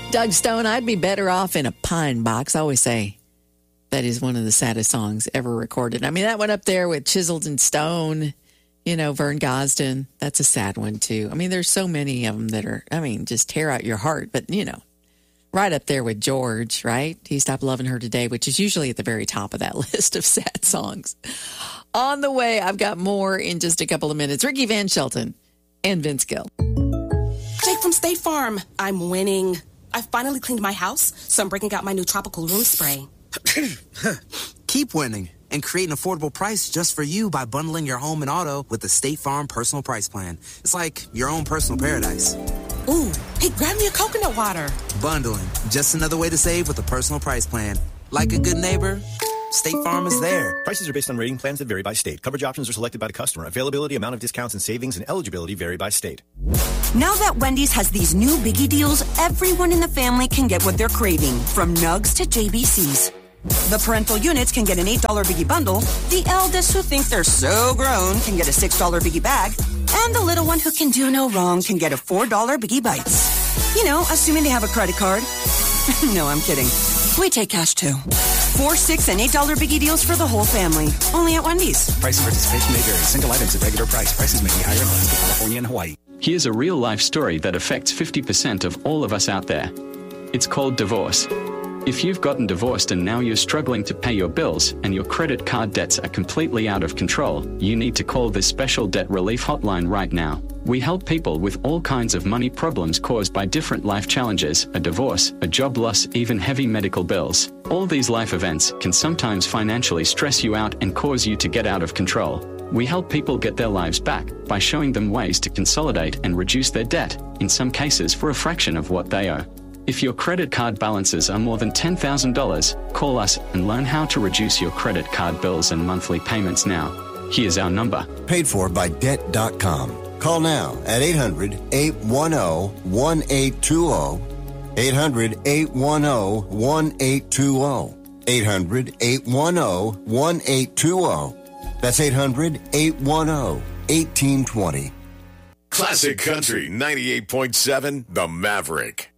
Doug Stone, I'd be better off in a pine box. I always say that is one of the saddest songs ever recorded. I mean, that went up there with Chiseled in Stone, Vern Gosdin. That's a sad one, too. I mean, there's so many of them that are, just tear out your heart. But, right up there with George, right? He Stopped Loving Her Today, which is usually at the very top of that list of sad songs. On the way, I've got more in just a couple of minutes. Ricky Van Shelton and Vince Gill. Jake from State Farm. I'm winning. I finally cleaned my house, so I'm breaking out my new tropical room spray. Keep winning and create an affordable price just for you by bundling your home and auto with the State Farm Personal Price Plan. It's like your own personal paradise. Ooh, hey, grab me a coconut water. Bundling, just another way to save with a personal price plan. Like a good neighbor, State Farm is there. Prices are based on rating plans that vary by state. Coverage options are selected by the customer. Availability, amount of discounts and savings, and eligibility vary by state. Now that Wendy's has these new biggie deals, everyone in the family can get what they're craving, from nugs to JBCs. The parental units can get an $8 biggie bundle, the eldest who think they're so grown can get a $6 biggie bag, and the little one who can do no wrong can get a $4 biggie bites. Assuming they have a credit card. No, I'm kidding. We take cash too. $4, $6, and $8 biggie deals for the whole family. Only at Wendy's. Price and participation may vary. Single items at regular price. Prices may be higher in Alaska, California, and Hawaii. Here's a real-life story that affects 50% of all of us out there. It's called divorce. If you've gotten divorced and now you're struggling to pay your bills and your credit card debts are completely out of control, you need to call this special debt relief hotline right now. We help people with all kinds of money problems caused by different life challenges, a divorce, a job loss, even heavy medical bills. All these life events can sometimes financially stress you out and cause you to get out of control. We help people get their lives back by showing them ways to consolidate and reduce their debt, in some cases for a fraction of what they owe. If your credit card balances are more than $10,000, call us and learn how to reduce your credit card bills and monthly payments now. Here's our number. Paid for by Debt.com. Call now at 800-810-1820. 800-810-1820. 800-810-1820. That's 800-810-1820. Classic Country 98.7, The Maverick.